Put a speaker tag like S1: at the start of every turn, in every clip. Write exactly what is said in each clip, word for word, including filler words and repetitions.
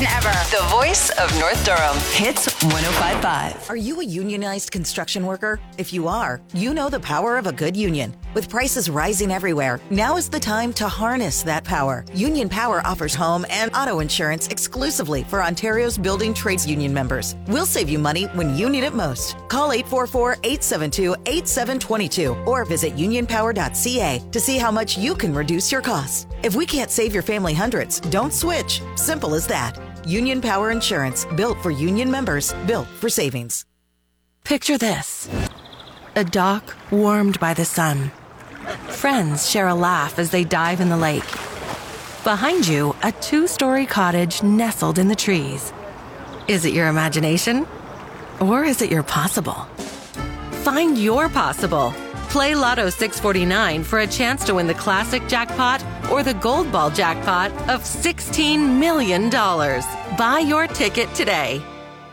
S1: station ever.
S2: The voice of North Durham. Hits one oh five point five.
S3: Are you a unionized construction worker? If you are, you know the power of a good union. With prices rising everywhere, now is the time to harness that power. Union Power offers home and auto insurance exclusively for Ontario's building trades union members. We'll save you money when you need it most. Call eight four four, eight seven two, eight seven two two or visit union power dot c a to see how much you can reduce your costs. If we can't save your family hundreds, don't switch. Simple as that. Union Power Insurance, built for union members, built for savings.
S4: Picture this. A dock warmed by the sun. Friends share a laugh as they dive in the lake. Behind you, a two-story cottage nestled in the trees. Is it your imagination? Or is it your possible? Find your possible. Play Lotto six forty-nine for a chance to win the classic jackpot or the gold ball jackpot of sixteen million dollars. Buy your ticket today.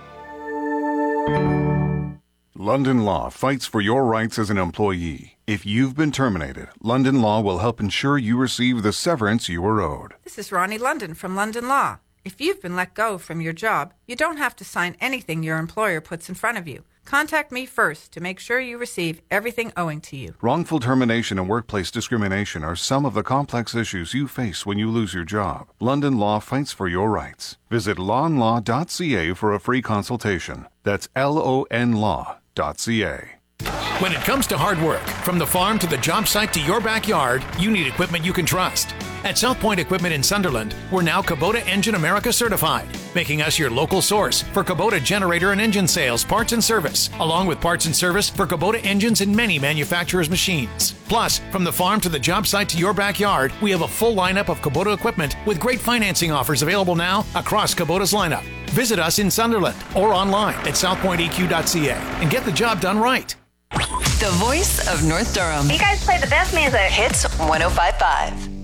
S5: London Law fights for your rights as an employee. If you've been terminated, London Law will help ensure you receive the severance you are owed.
S6: This is Ronnie London from London Law. If you've been let go from your job, you don't have to sign anything your employer puts in front of you. Contact me first to make sure you receive everything owing to you.
S5: Wrongful termination and workplace discrimination are some of the complex issues you face when you lose your job. London Law fights for your rights. Visit lon law dot c a for a free consultation. That's L O N law dot c a.
S7: When it comes to hard work, from the farm to the job site to your backyard, you need equipment you can trust. At South Point Equipment in Sunderland, we're now Kubota Engine America certified, making us your local source for Kubota generator and engine sales, parts and service, along with parts and service for Kubota engines and many manufacturers' machines. Plus, from the farm to the job site to your backyard, we have a full lineup of Kubota equipment with great financing offers available now across Kubota's lineup. Visit us in Sunderland or online at south point e q dot c a and get the job done right.
S2: The voice of North Durham.
S1: You guys play the best music.
S2: Hits one oh five point five.